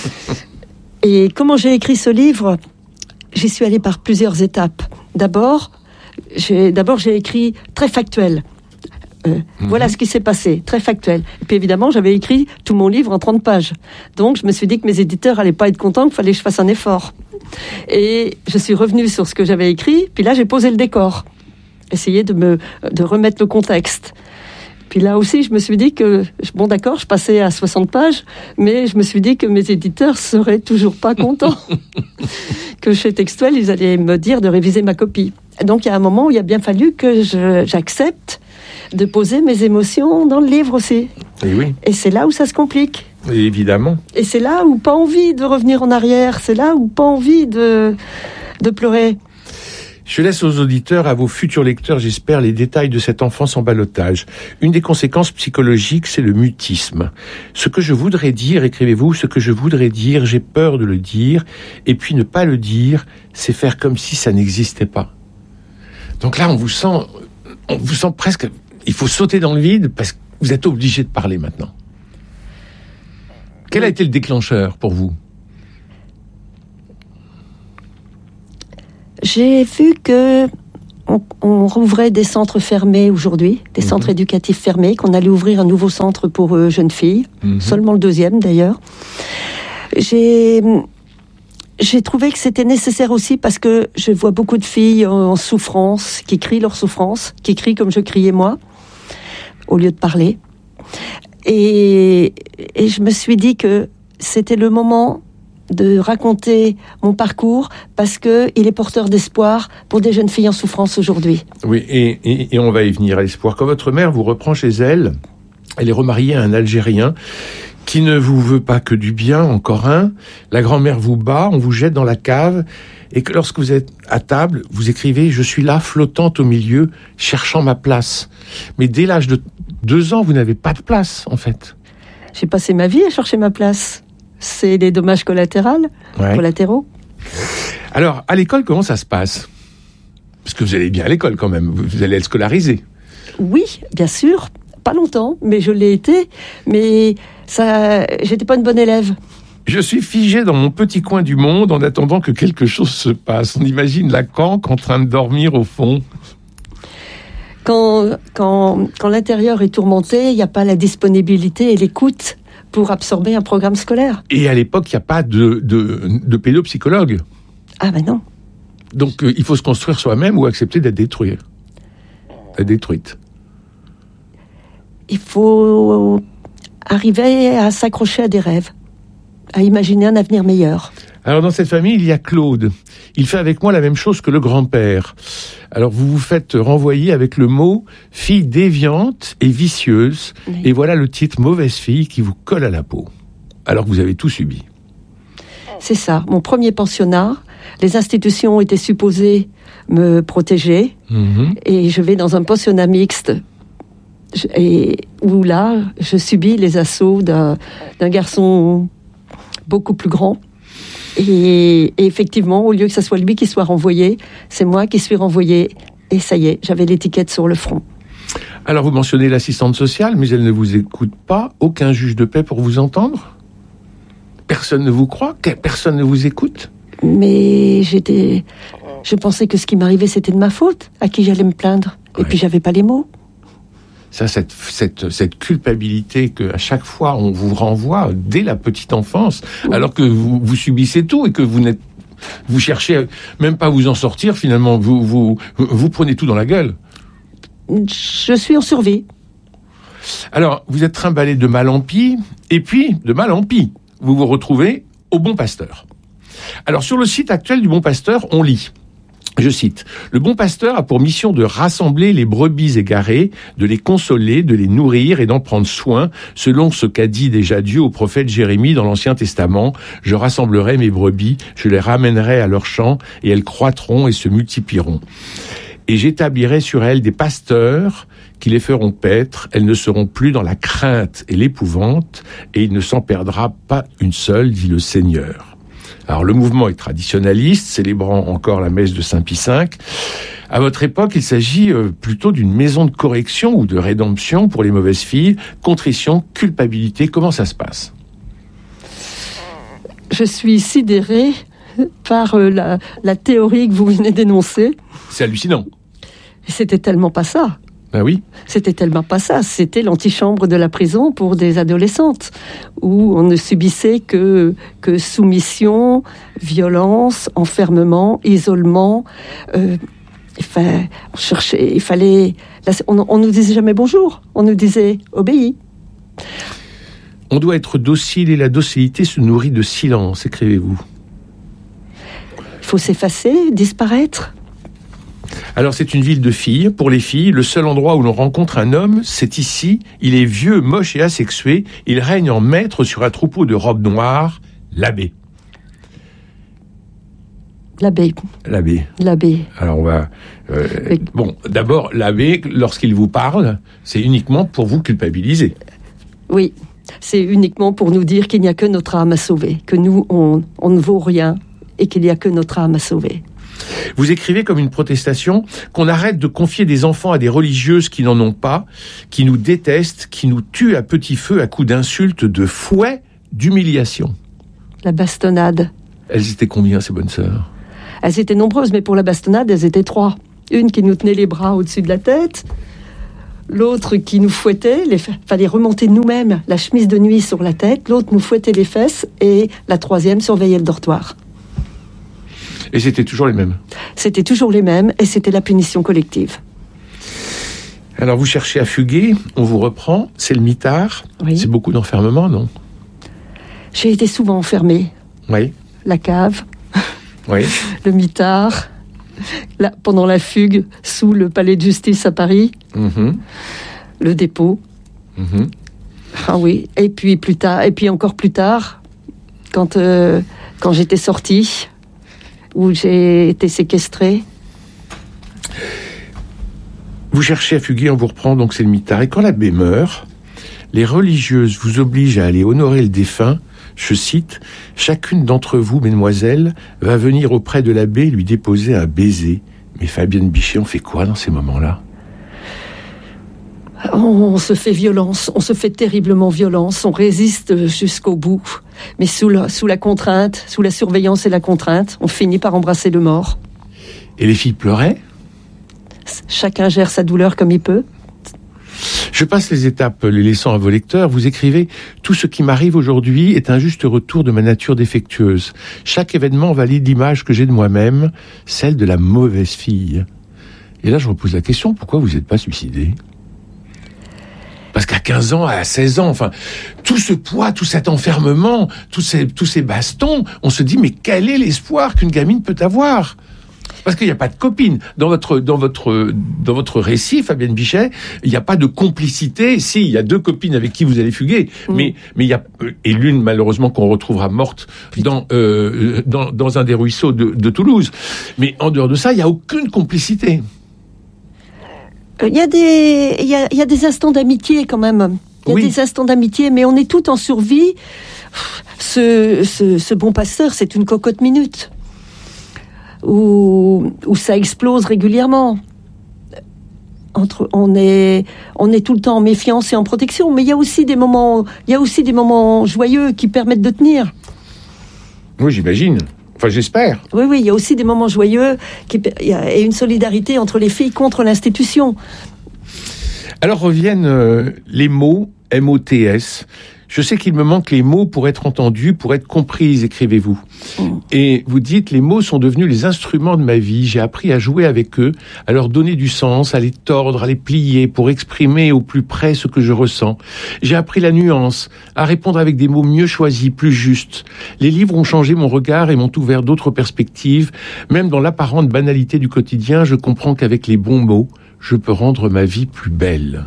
Et comment j'ai écrit ce livre ? J'y suis allée par plusieurs étapes. D'abord, j'ai, d'abord, j'ai écrit très factuel. Euh, mm-hmm. Voilà ce qui s'est passé, très factuel. Et puis évidemment, j'avais écrit tout mon livre en trente pages. Donc, je me suis dit que mes éditeurs allaient pas être contents, qu'il fallait que je fasse un effort. Et je suis revenue sur ce que j'avais écrit, puis là, j'ai posé le décor. Essayer de me de remettre le contexte. Puis là aussi, je me suis dit que, bon d'accord, je passais à soixante pages, mais je me suis dit que mes éditeurs seraient toujours pas contents. Que chez Textuel, ils allaient me dire de réviser ma copie. Donc, il y a un moment où il a bien fallu que je, j'accepte de poser mes émotions dans le livre aussi. Et oui. Et c'est là où ça se complique. Et évidemment. Et c'est là où pas envie de revenir en arrière. C'est là où pas envie de, de pleurer. Je laisse aux auditeurs, à vos futurs lecteurs, j'espère, les détails de cette enfance en ballottage. Une des conséquences psychologiques, c'est le mutisme. Ce que je voudrais dire, écrivez-vous, ce que je voudrais dire, j'ai peur de le dire, et puis ne pas le dire, c'est faire comme si ça n'existait pas. Donc là, on vous sent, on vous sent presque, il faut sauter dans le vide parce que vous êtes obligé de parler maintenant. Quel a été le déclencheur pour vous ? J'ai vu que on, on rouvrait des centres fermés aujourd'hui, des mmh. centres éducatifs fermés, qu'on allait ouvrir un nouveau centre pour euh, jeunes filles, mmh. seulement le deuxième d'ailleurs. J'ai, j'ai trouvé que c'était nécessaire aussi parce que je vois beaucoup de filles en, en souffrance, qui crient leur souffrance, qui crient comme je criais moi, au lieu de parler. Et, et je me suis dit que c'était le moment de raconter mon parcours parce que il est porteur d'espoir pour des jeunes filles en souffrance aujourd'hui. Oui, et, et, et on va y venir à l'espoir. Quand votre mère vous reprend chez elle, elle est remariée à un Algérien qui ne vous veut pas que du bien, encore un. La grand-mère vous bat, on vous jette dans la cave, et que lorsque vous êtes à table, vous écrivez « Je suis là, flottante au milieu, cherchant ma place ». Mais dès l'âge de deux ans, vous n'avez pas de place, en fait. J'ai passé ma vie à chercher ma place. C'est des dommages collatéraux. Ouais. collatéraux. Alors, à l'école, comment ça se passe ? Parce que vous allez bien à l'école, quand même. Vous allez être scolarisé. Oui, bien sûr. Pas longtemps, mais je l'ai été. Mais ça, j'étais pas une bonne élève. Je suis figé dans mon petit coin du monde en attendant que quelque chose se passe. On imagine la canque en train de dormir au fond. Quand, quand, quand l'intérieur est tourmenté, il n'y a pas la disponibilité et l'écoute pour absorber un programme scolaire. Et à l'époque, il n'y a pas de, de, de pédopsychologue. Ah ben non. Donc, euh, il faut se construire soi-même ou accepter d'être détruit. D'être détruite. Il faut arriver à s'accrocher à des rêves, à imaginer un avenir meilleur. Alors, dans cette famille, il y a Claude. Il fait avec moi la même chose que le grand-père. Alors, vous vous faites renvoyer avec le mot « fille déviante et vicieuse ». Oui. Et voilà le titre « mauvaise fille » qui vous colle à la peau. Alors que vous avez tout subi. C'est ça, mon premier pensionnat. Les institutions étaient supposées me protéger. Mmh. Et je vais dans un pensionnat mixte. Et où là, je subis les assauts d'un, d'un garçon beaucoup plus grand. Et, et effectivement, au lieu que ce soit lui qui soit renvoyé, c'est moi qui suis renvoyée. Et ça y est, j'avais l'étiquette sur le front. Alors, vous mentionnez l'assistante sociale, mais elle ne vous écoute pas. Aucun juge de paix pour vous entendre. Personne ne vous croit. Personne ne vous écoute. Mais j'étais... Je pensais que ce qui m'arrivait, c'était de ma faute. À qui j'allais me plaindre. Et Ouais. puis, j'avais pas les mots. Ça, cette, cette, cette culpabilité qu'à chaque fois on vous renvoie dès la petite enfance, oui. Alors que vous, vous subissez tout et que vous n'êtes, vous cherchez même pas à vous en sortir finalement, vous, vous, vous prenez tout dans la gueule. Je suis en survie. Alors, vous êtes trimballé de mal en pis, et puis, de mal en pis, vous vous retrouvez au Bon Pasteur. Alors, sur le site actuel du Bon Pasteur, on lit... Je cite, « Le Bon Pasteur a pour mission de rassembler les brebis égarées, de les consoler, de les nourrir et d'en prendre soin, selon ce qu'a dit déjà Dieu au prophète Jérémie dans l'Ancien Testament. Je rassemblerai mes brebis, je les ramènerai à leur champ, et elles croîtront et se multiplieront. Et j'établirai sur elles des pasteurs qui les feront paître, elles ne seront plus dans la crainte et l'épouvante, et il ne s'en perdra pas une seule, dit le Seigneur. » Alors, le mouvement est traditionnaliste, célébrant encore la messe de Saint-Pie cinq. À votre époque, il s'agit plutôt d'une maison de correction ou de rédemption pour les mauvaises filles. Contrition, culpabilité, comment ça se passe ? Je suis sidérée par la, la théorie que vous venez d'énoncer. C'est hallucinant. Et c'était tellement pas ça. Ben oui. C'était tellement pas ça. C'était l'antichambre de la prison pour des adolescentes, où on ne subissait que, que soumission, violence, enfermement, isolement. Euh, il, fa... on cherchait, il fallait... On, on nous disait jamais bonjour. On nous disait obéis. On doit être docile et la docilité se nourrit de silence, écrivez-vous. Il faut s'effacer, disparaître. Alors c'est une ville de filles. Pour les filles, le seul endroit où l'on rencontre un homme, c'est ici. Il est vieux, moche et asexué. Il règne en maître sur un troupeau de robes noires, l'abbé. L'abbé. L'abbé. L'abbé. Alors on va... Euh, oui. Bon, d'abord, l'abbé, lorsqu'il vous parle, c'est uniquement pour vous culpabiliser. Oui, c'est uniquement pour nous dire qu'il n'y a que notre âme à sauver, que nous, on, on ne vaut rien et qu'il n'y a que notre âme à sauver. Vous écrivez comme une protestation qu'on arrête de confier des enfants à des religieuses qui n'en ont pas, qui nous détestent, qui nous tuent à petit feu à coups d'insultes, de fouet, d'humiliation. La bastonnade. Elles étaient combien, ces bonnes sœurs ? Elles étaient nombreuses, mais pour la bastonnade, elles étaient trois. Une qui nous tenait les bras au-dessus de la tête, l'autre qui nous fouettait, il fallait remonter nous-mêmes la chemise de nuit sur la tête, l'autre nous fouettait les fesses, et la troisième surveillait le dortoir. Et c'était toujours les mêmes. C'était toujours les mêmes, et c'était la punition collective. Alors vous cherchez à fuguer, on vous reprend, c'est le mitard. Oui. C'est beaucoup d'enfermement, non ? J'ai été souvent enfermée. Oui. La cave, oui. Le mitard, la, pendant la fugue sous le palais de justice à Paris, mmh. Le dépôt. Mmh. Ah oui, et puis plus tard, et puis encore plus tard, quand, euh, quand j'étais sortie, où j'ai été séquestrée. Vous cherchez à fuguer, on vous reprend, donc c'est le mitard. Et quand l'abbé meurt, les religieuses vous obligent à aller honorer le défunt. Je cite, « Chacune d'entre vous, mesdemoiselles, va venir auprès de l'abbé et lui déposer un baiser. » Mais Fabienne Bichet, on fait quoi dans ces moments-là ? On se fait violence, on se fait terriblement violence, on résiste jusqu'au bout. Mais sous la, sous la contrainte, sous la surveillance et la contrainte, on finit par embrasser le mort. Et les filles pleuraient ? Chacun gère sa douleur comme il peut. Je passe les étapes, les laissant à vos lecteurs. Vous écrivez « Tout ce qui m'arrive aujourd'hui est un juste retour de ma nature défectueuse. Chaque événement valide l'image que j'ai de moi-même, celle de la mauvaise fille. » Et là, je repose la question, pourquoi vous n'êtes pas suicidé ? Parce qu'à quinze ans, à seize ans, enfin, tout ce poids, tout cet enfermement, tous ces, tous ces bastons, on se dit, mais quel est l'espoir qu'une gamine peut avoir ? Parce qu'il n'y a pas de copine. Dans votre, dans votre, dans votre récit, Fabienne Bichet, il n'y a pas de complicité. Si, il y a deux copines avec qui vous allez fuguer. Mmh. Mais, mais il y a, et l'une, malheureusement, qu'on retrouvera morte dans, euh, dans, dans un des ruisseaux de, de Toulouse. Mais en dehors de ça, il n'y a aucune complicité. Il y a des, il y a, il y a des instants d'amitié quand même. Il y a oui. des instants d'amitié, mais on est tout en survie. Ce, ce, ce bon pasteur, c'est une cocotte minute. Où, où ça explose régulièrement. Entre, on est, on est tout le temps en méfiance et en protection, mais il y a aussi des moments, il y a aussi des moments joyeux qui permettent de tenir. Oui, j'imagine. Enfin, j'espère. Oui, oui, il y a aussi des moments joyeux qui, il y a, et une solidarité entre les filles contre l'institution. Alors reviennent euh, les mots M O T S. Je sais qu'il me manque les mots pour être entendus, pour être compris, écrivez-vous. Mmh. Et vous dites, les mots sont devenus les instruments de ma vie. J'ai appris à jouer avec eux, à leur donner du sens, à les tordre, à les plier, pour exprimer au plus près ce que je ressens. J'ai appris la nuance, à répondre avec des mots mieux choisis, plus justes. Les livres ont changé mon regard et m'ont ouvert d'autres perspectives. Même dans l'apparente banalité du quotidien, je comprends qu'avec les bons mots, je peux rendre ma vie plus belle.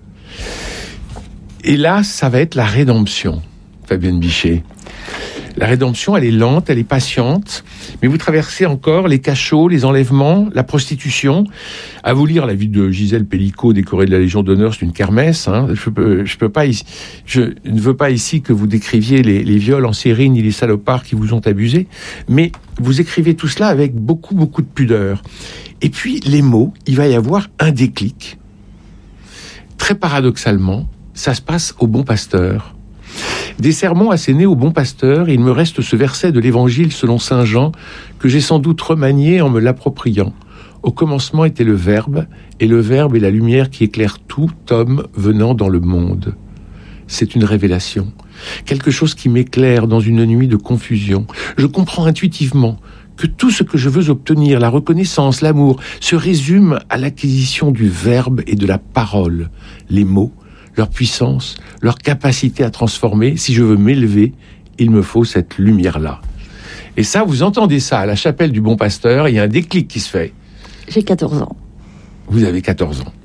Et là, ça va être la rédemption, Fabienne Bichet. La rédemption, elle est lente, elle est patiente, mais vous traversez encore les cachots, les enlèvements, la prostitution. À vous lire la vie de Gisèle Pellicot, décorée de la Légion d'honneur, c'est une kermesse. Hein. Je peux, je peux pas ici, je ne veux pas ici que vous décriviez les, les viols en série ni les salopards qui vous ont abusé, mais vous écrivez tout cela avec beaucoup, beaucoup de pudeur. Et puis, les mots, il va y avoir un déclic. Très paradoxalement, ça se passe au Bon Pasteur. Des sermons assénés au Bon Pasteur, il me reste ce verset de l'Évangile selon saint Jean que j'ai sans doute remanié en me l'appropriant. Au commencement était le Verbe, et le Verbe est la lumière qui éclaire tout homme venant dans le monde. C'est une révélation, quelque chose qui m'éclaire dans une nuit de confusion. Je comprends intuitivement que tout ce que je veux obtenir, la reconnaissance, l'amour, se résume à l'acquisition du Verbe et de la parole, les mots, leur puissance, leur capacité à transformer. Si je veux m'élever, il me faut cette lumière-là. Et ça, vous entendez ça à la chapelle du Bon Pasteur, il y a un déclic qui se fait. J'ai quatorze ans. Vous avez quatorze ans.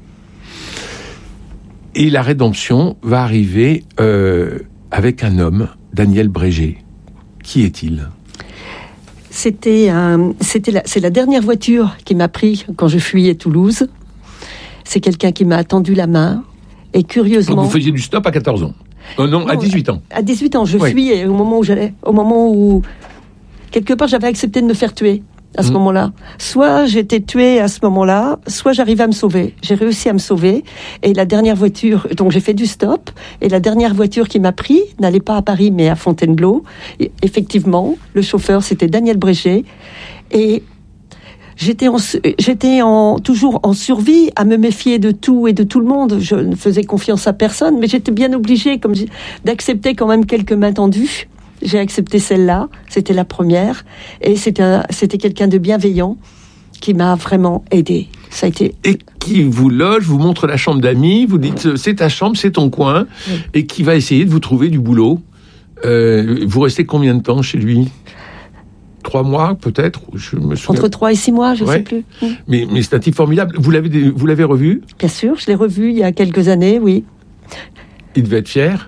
Et la rédemption va arriver euh, avec un homme, Daniel Brégé. Qui est-il ? C'était, un, c'était la, c'est la dernière voiture qui m'a pris quand je fuyais Toulouse. C'est quelqu'un qui m'a tendu la main. Et curieusement... Donc vous faisiez du stop à quatorze ans ? euh, Non, non, à dix-huit ans. À dix-huit ans, je oui. fuyais au moment où j'allais, au moment où, quelque part, j'avais accepté de me faire tuer à ce mmh. moment-là. Soit j'étais tuée à ce moment-là, soit j'arrivais à me sauver. J'ai réussi à me sauver. Et la dernière voiture, donc j'ai fait du stop, et la dernière voiture qui m'a pris n'allait pas à Paris, mais à Fontainebleau. Et effectivement, le chauffeur, c'était Daniel Brégé. Et J'étais, en, j'étais en, toujours en survie, à me méfier de tout et de tout le monde. Je ne faisais confiance à personne, mais j'étais bien obligée comme je, d'accepter quand même quelques mains tendues. J'ai accepté celle-là, c'était la première, et c'était, un, c'était quelqu'un de bienveillant qui m'a vraiment aidée. Ça a été... Et qui vous loge, vous montre la chambre d'amis, vous dites c'est ta chambre, c'est ton coin, oui. Et qui va essayer de vous trouver du boulot. Euh, vous restez combien de temps chez lui ? Trois mois, peut-être, je me souviens. Entre trois et six mois, je ne ouais. sais plus. Mmh. Mais, mais c'est un type formidable. Vous l'avez, vous l'avez revu ? Bien sûr, je l'ai revu il y a quelques années, oui. Il devait être fier ?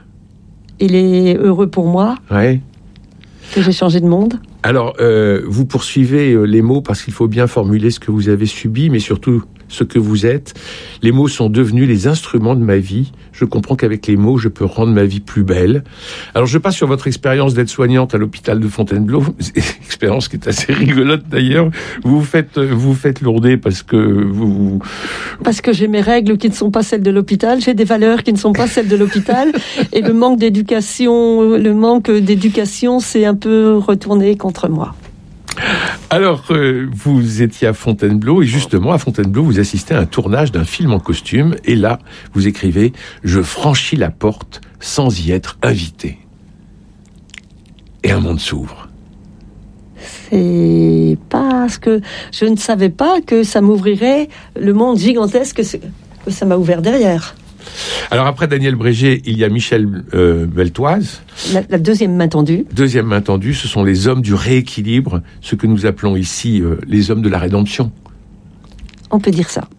il est heureux pour moi. Ouais. Que j'ai changé de monde. Alors, euh, vous poursuivez les mots parce qu'il faut bien formuler ce que vous avez subi, mais surtout ce que vous êtes. Les mots sont devenus les instruments de ma vie. Je comprends qu'avec les mots, je peux rendre ma vie plus belle. Alors, je passe sur votre expérience d'aide-soignante à l'hôpital de Fontainebleau. Expérience qui est assez rigolote d'ailleurs. Vous vous faites, vous vous faites lourder parce que vous... Parce que j'ai mes règles qui ne sont pas celles de l'hôpital. J'ai des valeurs qui ne sont pas celles de l'hôpital. Et le manque d'éducation, le manque d'éducation, c'est un peu retourné contre moi. Alors, euh, vous étiez à Fontainebleau, et justement, à Fontainebleau, vous assistez à un tournage d'un film en costume, et là, vous écrivez « Je franchis la porte sans y être invité ». Et un monde s'ouvre. C'est parce que je ne savais pas que ça m'ouvrirait le monde gigantesque que ça m'a ouvert derrière. Alors après Daniel Brégé, il y a Michel euh, Beltoise. La, la deuxième main tendue. Deuxième main tendue, ce sont les hommes du rééquilibre, ce que nous appelons ici euh, les hommes de la rédemption. On peut dire ça.